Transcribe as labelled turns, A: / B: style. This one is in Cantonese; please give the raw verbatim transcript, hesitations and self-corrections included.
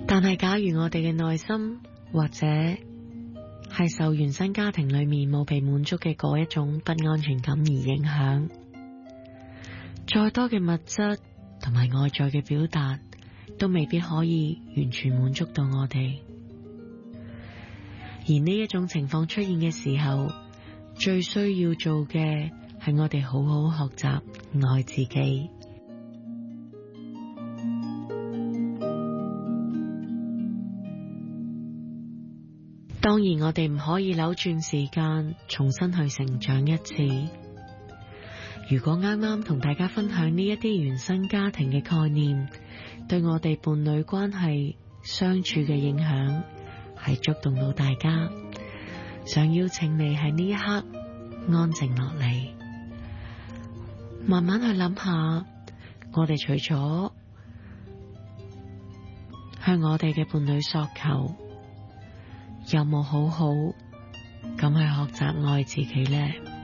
A: 但係假如我哋嘅內心或者係受原生家庭裏面冇被滿足嘅嗰一種不安全感而影響，再多嘅物質同埋外在嘅表達都未必可以完全滿足到我哋。而呢一種情況出現嘅時候，最需要做嘅係我哋好好學習愛自己。當然我哋唔可以扭轉時間，重新去成長一次。如果啱啱同大家分享呢一啲原生家庭嘅概念，對我哋伴侶關係相處嘅影響係觸動到大家，想邀請你喺呢一刻安靜落嚟，慢慢去諗下，我哋除咗向我哋嘅伴侶索求，有冇好好咁去學習愛自己呢？